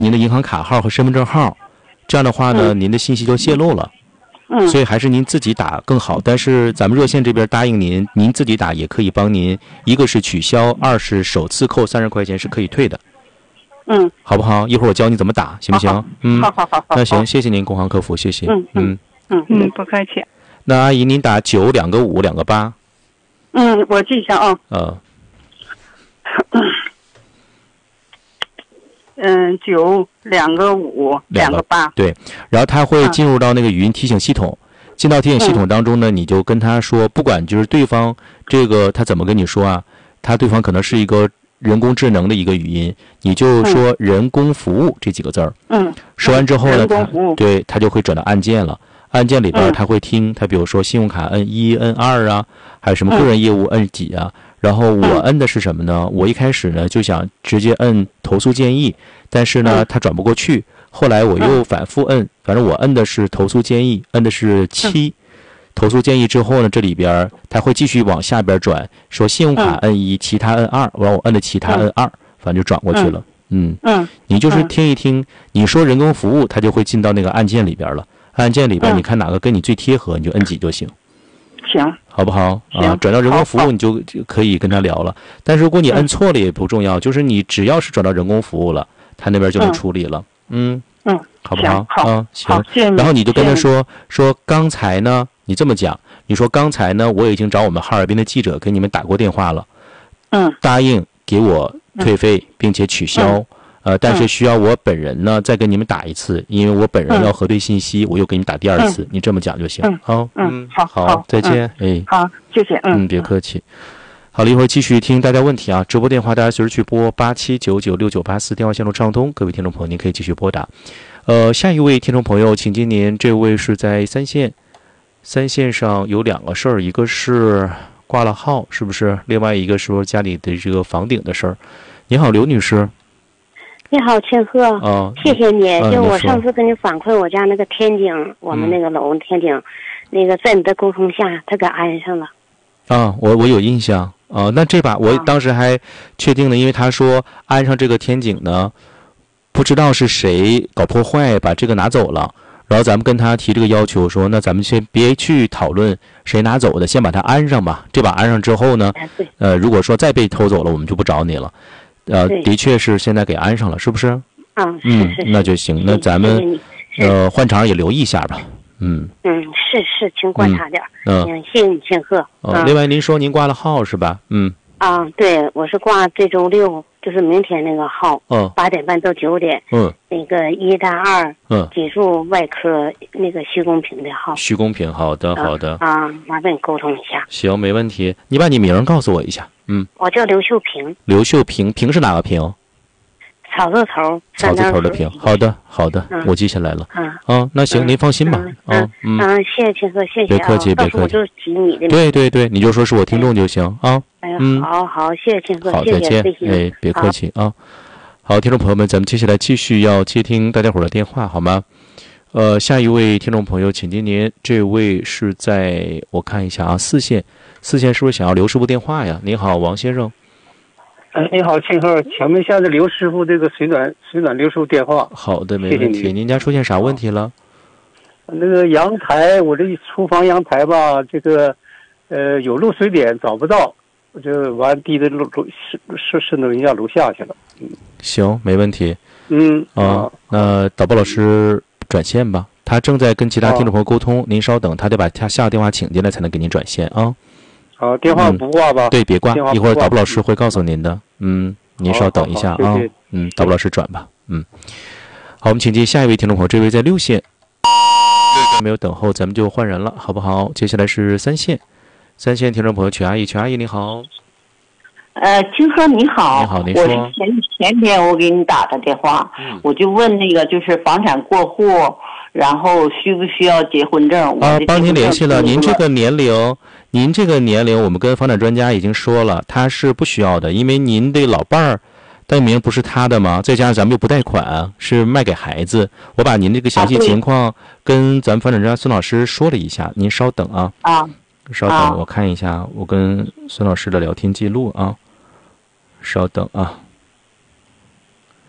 您的银行卡号和身份证号，这样的话呢，您的信息就泄露了。所以还是您自己打更好。但是咱们热线这边答应您，您自己打也可以帮您，一个是取消，二是首次扣30块钱是可以退的。好不好？一会儿我教你怎么打，行不行？ 好。 那行，谢谢您，工行客服，谢谢。 不客气。 那阿姨，您打9 2个5 2个8。 我记一下啊。9 2个5 2个8。 对，然后他会进入到那个语音提醒系统，进到提醒系统当中呢，你就跟他说，不管就是对方这个他怎么跟你说啊，对方可能是一个人工智能的一个语音，你就说人工服务这几个字儿。说完之后呢，他就会转到按键了。按键里边他会听，他比如说信用卡摁1摁2啊，还有什么个人业务摁几啊。然后我摁的是什么呢？我一开始呢就想直接摁投诉建议，但是呢他转不过去，后来我又反复摁，反正我摁的是投诉建议，摁的是7。投诉建议之后呢，这里边他会继续往下边转，说信用卡摁1，其他摁2，完我摁的其他摁2，反正就转过去了。你就是听一听，你说人工服务，他就会进到那个按键里边了。按键里边你看哪个跟你最贴合，你就摁几就行。 行， 好不好？转到人工服务你就可以跟他聊了。但如果你摁错了也不重要，就是你只要是转到人工服务了，他那边就能处理了。好不好？行。然后你就跟他说刚才呢，你这么讲，你说刚才呢，我已经找我们哈尔滨的记者给你们打过电话了，答应给我退费并且取消。但是需要我本人呢再跟你们打一次，因为我本人要核对信息，我又给你打第2次，你这么讲就行。好，再见。 好，谢谢。 别客气。好了，一会儿继续听大家问题啊，直播电话大家随时去拨87996984，电话线路畅通，各位听众朋友您可以继续拨打。下一位听众朋友，请今年这位是在3线上有2个事儿，一个是挂了号，是不是？另外一个是家里的这个房顶的事儿。你好，刘女士。 你好，庆贺。谢谢你。就我上次跟你反馈我家那个天井，我们那个楼天井，那个在你的沟通下，他给安上了。 我有印象。那这把我当时还确定了，因为他说安上这个天井呢，不知道是谁搞破坏把这个拿走了。然后咱们跟他提这个要求，说那咱们先别去讨论谁拿走的，先把它安上吧。这把安上之后呢，如果说再被偷走了，我们就不找你了。的确是现在给安上了，是不是？ 是那就行。那咱们换场也留意一下吧。 是，请观察点。谢谢你，庆贺。 另外您说您挂了号是吧？ 对，我是挂这周6，就是明天那个号，8点半到9点。那个1-2，脊柱外科那个徐公平的号。 徐公平，好的。 麻烦你沟通一下。 行，没问题。你把你名告诉我一下。 我叫刘秀平。 刘秀平，平是哪个平？ 草字头。 草字头的平。好的，我记下来了。那行，您放心吧。 谢谢庆贺，谢谢。 别客气。 我就提你的。 对，你就说是我听众就行啊。 好，谢谢庆贺。 好，再见。别客气啊。好，听众朋友们，咱们接下来继续要接听大家伙的电话，好吗？下一位听众朋友，请接您。这位是在我看一下啊，4线是不是想要刘师傅电话呀？你好，王先生。 你好，庆贺，请问一下这刘师傅这个水暖刘师傅电话。 好的，没问题。您家出现啥问题了？ 那个阳台，我这厨房阳台吧，这个有漏水点找不到，我就完地的渗到人家楼下去了。 行，没问题。那导播老师转线吧，他正在跟其他听众朋友沟通，您稍等，他得把他下电话请进来才能给您转线啊。 好，电话不挂吧？ 对，别挂，一会儿导播老师会告诉您的。您稍等一下啊。导播老师转吧。好，我们请进下一位听众朋友，这位在6线，没有等候，咱们就换人了，好不好？接下来是3线听众朋友曲阿姨，你好。 庆贺你好。 你好，您说。 我是前天我给你打的电话，我就问那个就是房产过户，然后需不需要结婚证？ 帮您联系了。您这个年龄，我们跟房产专家已经说了，他是不需要的，因为您的老伴儿单名不是他的吗？再加上咱们又不贷款，是卖给孩子。我把您这个详细情况跟咱们房产专家孙老师说了一下，您稍等啊。稍等，我看一下我跟孙老师的聊天记录啊。稍等啊。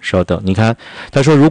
稍等，你看，他说